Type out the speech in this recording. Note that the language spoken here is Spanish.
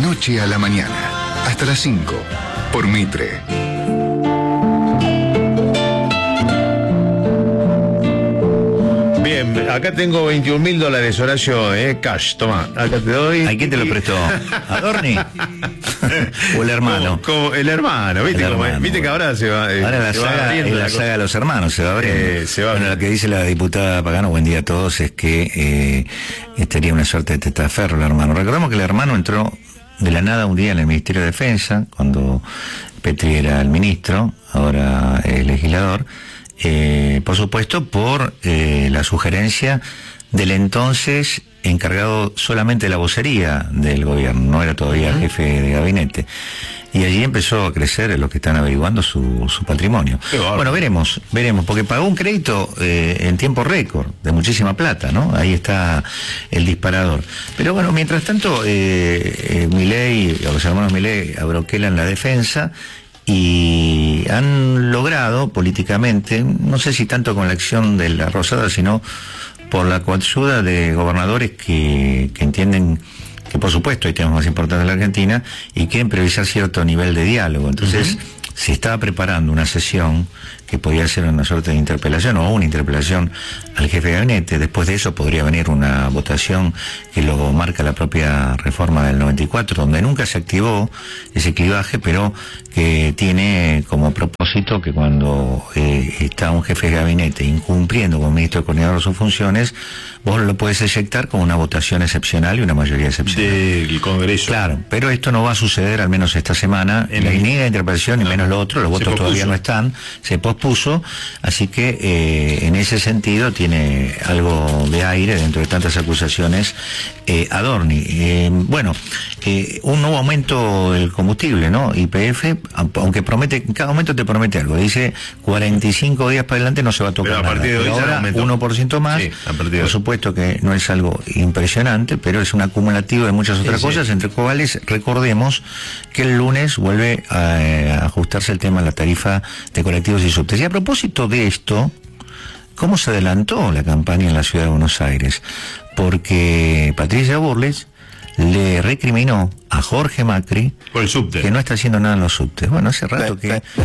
noche a la mañana, hasta las 5, por Mitre. Bien, acá tengo $21.000, Horacio, cash, toma, acá te doy. ¿A quién te lo prestó? ¿A Dorni? ¿O el hermano? Como el hermano, ¿viste? El hermano, ¿viste que ahora se va? Ahora la saga, es la saga de los hermanos, se va a ver. Bueno, lo que dice la diputada Pagano, buen día a todos, es que estaría una suerte de testaferro el hermano. Recordemos que el hermano entró de la nada un día en el Ministerio de Defensa, cuando Petri era el ministro, ahora el legislador. Por supuesto, por la sugerencia del entonces encargado solamente de la vocería del gobierno, no era todavía jefe de gabinete. Y allí empezó a crecer lo que están averiguando su patrimonio. Bueno, veremos, porque pagó un crédito en tiempo récord, de muchísima plata, ¿no? Ahí está el disparador. Pero bueno, mientras tanto, Milei, o los hermanos Milei, abroquelan la defensa y han logrado políticamente, no sé si tanto con la acción de la Rosada, sino por la coayuda de gobernadores que entienden que, por supuesto, hay temas más importantes en la Argentina y quieren priorizar cierto nivel de diálogo. Entonces, se estaba preparando una sesión que podía ser una suerte de interpelación o una interpelación al jefe de gabinete. Después de eso podría venir una votación que lo marca la propia reforma del 94, donde nunca se activó ese clivaje, pero que tiene como propósito que cuando está un jefe de gabinete incumpliendo como ministro coordinador sus funciones, vos lo puedes eyectar con una votación excepcional y una mayoría excepcional. Del Congreso. Claro, pero esto no va a suceder, al menos esta semana, ni la interpelación, ni menos lo otro, los votos todavía no están, se pospuso, así que en ese sentido tiene algo de aire dentro de tantas acusaciones Adorni. Bueno, un nuevo aumento del combustible, ¿no? YPF, aunque promete, en cada momento te promete algo, dice 45 días para adelante no se va a tocar pero a nada, partir de hoy ahora 1% más, sí, a partir de por supuesto que no es algo impresionante, pero es un acumulativo de muchas otras cosas, entre cuales recordemos que el lunes vuelve a ajustarse el tema de la tarifa de colectivos y subtes. Y a propósito de esto, ¿cómo se adelantó la campaña en la ciudad de Buenos Aires? Porque Patricia Bullrich le recriminó a Jorge Macri por el subte, que no está haciendo nada en los subtes. Bueno, hace rato que